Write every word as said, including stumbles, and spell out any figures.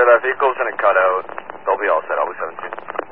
that vehicle's in a cutout. They'll be all set, always seventeen.